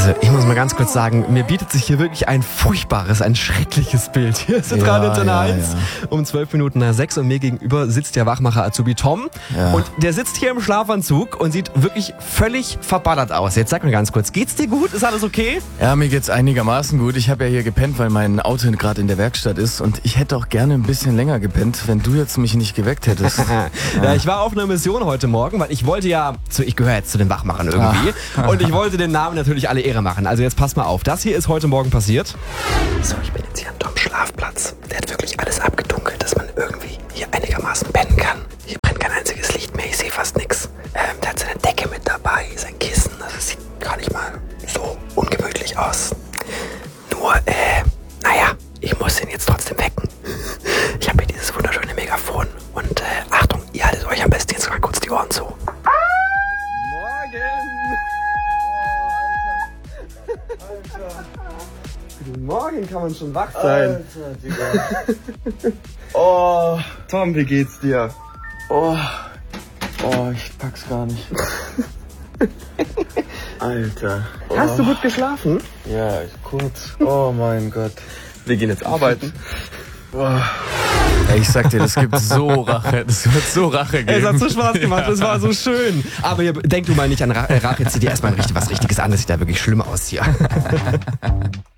Also ich muss mal ganz kurz sagen, mir bietet sich hier wirklich ein furchtbares, ein schreckliches Bild. Hier ist Radio Antenne 1 um 6:12 und mir gegenüber sitzt der Wachmacher Azubi Tom. Ja. Und der sitzt hier im Schlafanzug und sieht wirklich völlig verballert aus. Jetzt sag mir ganz kurz, geht's dir gut? Ist alles okay? Ja, mir geht's einigermaßen gut. Ich habe ja hier gepennt, weil mein Auto gerade in der Werkstatt ist und ich hätte auch gerne ein bisschen länger gepennt, wenn du jetzt mich nicht geweckt hättest. Ja, ich war auf einer Mission heute Morgen, weil ich wollte ich gehöre jetzt zu den Wachmachern irgendwie und ich wollte den Namen natürlich alle Ehre machen. Also jetzt pass mal auf, das hier ist heute Morgen passiert. So, ich bin jetzt hier an Toms Schlafplatz. Der hat wirklich alles abgedunkelt, dass man irgendwie hier einigermaßen pennen kann. Hier brennt kein einziges Licht mehr, ich sehe fast nichts. Der hat seine Decke mit dabei, sein Kissen, also es sieht gar nicht mal so ungemütlich aus. Nur, naja, ich muss ihn jetzt trotzdem wecken. Ich habe hier dieses wunderschöne Megafon und Achtung, ihr haltet euch am besten jetzt mal kurz die Ohren zu. Guten Morgen, kann man schon wach sein. Alter, Digga. Oh, Tom, wie geht's dir? Oh, ich pack's gar nicht. Alter. Oh. Hast du gut geschlafen? Ja, kurz. Oh mein Gott. Wir gehen jetzt arbeiten. Oh. Ey, ich sag dir, das wird so Rache geben. Es hat so Spaß gemacht, das war so schön. Aber denk du mal nicht an Rache, zieh dir erstmal was Richtiges an, das sieht da wirklich schlimm aus hier.